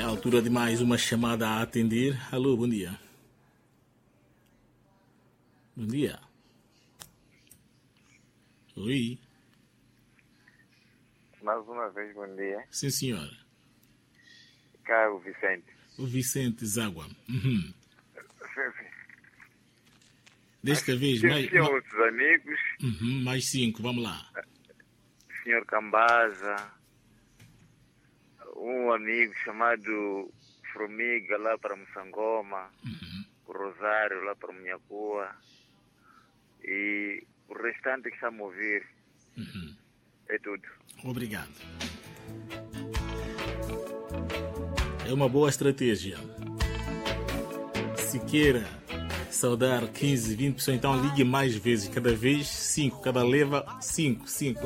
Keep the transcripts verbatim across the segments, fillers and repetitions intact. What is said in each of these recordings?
altura de mais uma chamada a atender. Alô, bom dia. Bom dia. Oi. Mais uma vez, bom dia. Sim, senhora. Cá é o Vicente. O Vicente Zágua. Uhum. Sim, sim. Desta vez, Tinha mais, tinha ma- outros amigos, uhum, mais cinco, vamos lá. senhor Cambaza, um amigo chamado Formiga lá para Moçangoma, o Rosário lá para Minhacua e o restante que está a me ouvir. É tudo. Obrigado. É uma boa estratégia. Se queira saudar quinze, vinte pessoas, então ligue mais vezes. Cada vez cinco, cada leva cinco, cinco.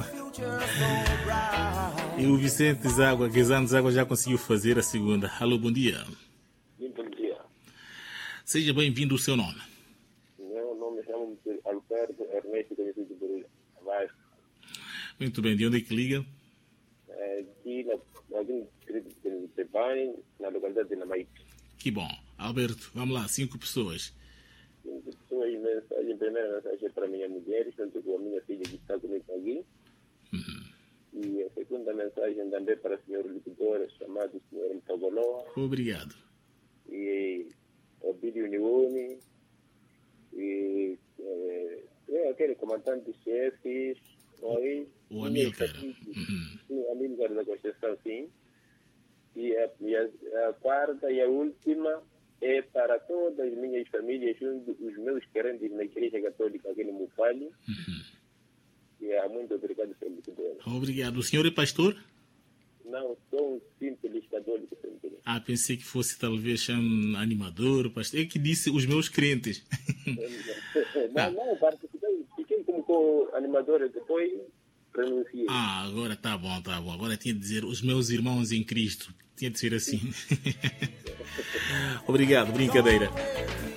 E o Vicente Zágua, Guesano Zágua já conseguiu fazer a segunda. Alô, bom dia. Bom dia. Seja bem-vindo o seu nome. Meu nome chama-me Alberto Ernesto, conhecido de Borulho. Vasco. Muito bem, de onde é que liga? É, aqui na, aqui no distrito de Tebane, na localidade de Namaite. Que bom. Alberto, vamos lá, cinco pessoas. Cinco pessoas, mensagem, primeira mensagem para minha mulher, junto com a minha filha que está comigo aqui. Uhum. E a segunda mensagem também para o senhor locutor, chamado senhor Mpogoloa. Obrigado. E Obílio Nione. E é, aquele comandante-chefe. Oi. O Amílcar. Uhum. Sim, Amílcar da Conceição, sim. E a, e a, a quarta e a última é para todas as minhas famílias, os meus crentes na Igreja Católica aqui no Mupali. Uhum. E é, muito obrigado, senhor locutor. Obrigado. O senhor é pastor? Não, sou um simples católico, sempre. Ah, pensei que fosse talvez um animador, pastor. É que disse os meus crentes. Não, não, participei, fiquei como co-animador, depois renunciei. Ah, agora tá bom, tá bom. Agora tinha de dizer os meus irmãos em Cristo. Tinha de ser assim. Obrigado, brincadeira.